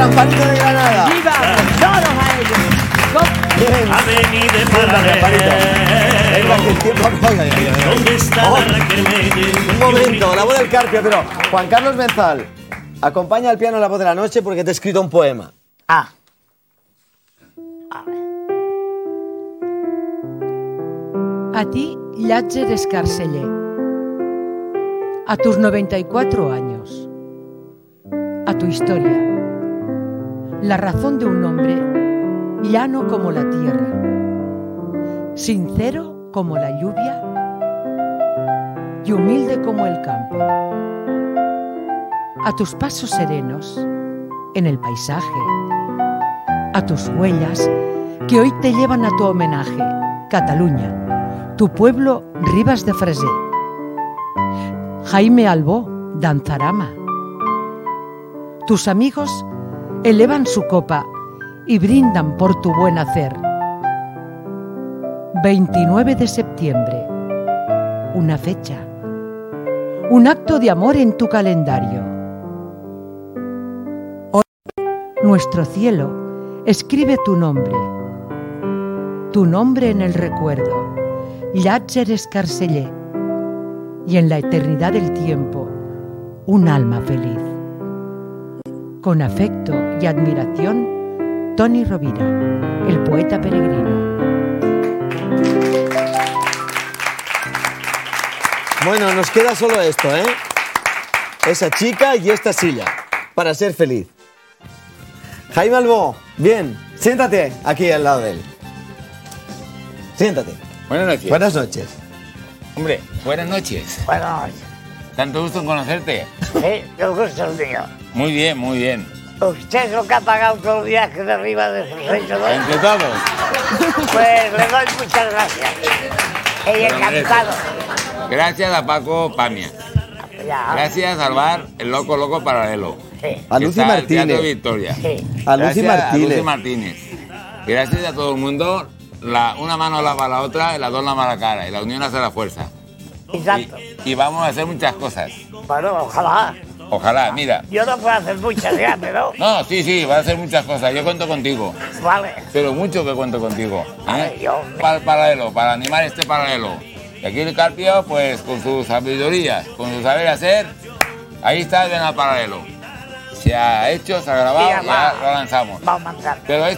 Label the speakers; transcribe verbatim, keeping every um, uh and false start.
Speaker 1: campanita de Granada.
Speaker 2: ¡Viva! ¡Todos a ellos!
Speaker 1: Bien.
Speaker 3: Ha venido
Speaker 1: Venga,
Speaker 3: para
Speaker 1: campanita. Venga, que el tiempo...
Speaker 3: ¿Dónde está
Speaker 1: Oh,
Speaker 3: la que me
Speaker 1: un momento, la voz del Carpio, pero Juan Carlos Benzal, acompaña al piano La Voz de la Noche porque te he escrito un poema.
Speaker 2: Ah. A ver.
Speaker 4: A ti, Llàtzer Escarceller. A tus noventa y cuatro años. A tu historia. La razón de un hombre llano como la tierra, sincero como la lluvia y humilde como el campo. A tus pasos serenos en el paisaje, a tus huellas que hoy te llevan a tu homenaje, Cataluña, tu pueblo Ribas de Freser. Jaime Albó, Danzarama. Tus amigos elevan su copa y brindan por tu buen hacer. veintinueve de septiembre, una fecha, un acto de amor en tu calendario. Hoy, nuestro cielo escribe tu nombre, tu nombre en el recuerdo, Llàtzer Escarceller, y en la eternidad del tiempo, un alma feliz. Con afecto y admiración, Toni Rovira, el poeta peregrino.
Speaker 1: Bueno, nos queda solo esto, ¿eh? Esa chica y esta silla, para ser feliz. Jaime Albó, bien, siéntate aquí al lado de él. Siéntate.
Speaker 5: Buenas noches.
Speaker 1: Buenas noches.
Speaker 5: Hombre, buenas noches.
Speaker 2: Buenas noches.
Speaker 5: Tanto gusto en conocerte.
Speaker 2: Sí, el gusto es mío.
Speaker 5: Muy bien, muy bien.
Speaker 2: Usted es lo que ha pagado todo el viaje de arriba de Freser, ¿no?
Speaker 5: Entre todos.
Speaker 2: Pues le doy muchas gracias. Y encantado.
Speaker 5: Gracias a Paco Pamia.
Speaker 2: Ya.
Speaker 5: Gracias al bar El Loco Loco Paralelo.
Speaker 2: Sí.
Speaker 1: A
Speaker 5: que
Speaker 1: Lucy
Speaker 5: está en el Teatro
Speaker 1: Martínez.
Speaker 5: Victoria.
Speaker 2: Sí.
Speaker 1: A Lucy
Speaker 5: Gracias
Speaker 1: Martínez.
Speaker 5: A Lucy Martínez. Gracias a todo el mundo. La, una mano lava la otra y las dos lavan la cara. Y la unión hace la fuerza.
Speaker 2: Exacto.
Speaker 5: Y, y vamos a hacer muchas cosas.
Speaker 2: Bueno, ojalá.
Speaker 5: Ojalá, mira.
Speaker 2: Yo no puedo hacer muchas grandes, ¿no?
Speaker 5: No, sí, sí, va a hacer muchas cosas. Yo cuento contigo.
Speaker 2: Vale.
Speaker 5: Pero mucho que cuento contigo. ¿eh?
Speaker 2: Ay, yo-
Speaker 5: Para el paralelo, para animar este paralelo. Y aquí el Carpio, pues con su sabiduría, con su saber hacer, ahí está bien al paralelo. Se ha hecho, se ha grabado,
Speaker 2: Ya
Speaker 5: ya
Speaker 2: va.
Speaker 5: lo lanzamos.
Speaker 2: Vamos a mandar.
Speaker 5: Pero